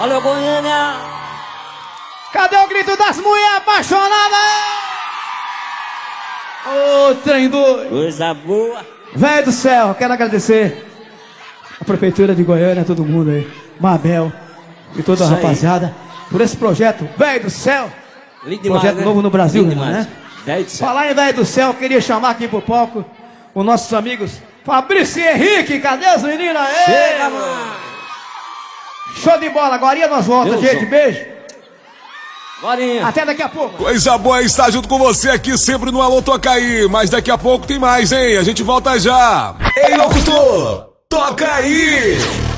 Alô, Goiânia! Cadê o grito das mulheres apaixonadas? Ô, trem doido! Coisa boa! Velho do céu, quero agradecer a Prefeitura de Goiânia, todo mundo aí, Mabel e toda a rapaziada, por esse projeto, velho do céu! Lindo demais, projeto né? novo no Brasil, Lindo né? Velho do céu. Falar em velho do céu, queria chamar aqui pro palco os nossos amigos Fabrício e Henrique, cadê as meninas aí? Chega, mano! Show de bola, agora nós voltamos, gente, beijo! Borinha! Até daqui a pouco! Coisa boa é estar junto com você aqui sempre no Alô Toca Aí, mas daqui a pouco tem mais, hein? A gente volta já. Ei, locutor, toca aí!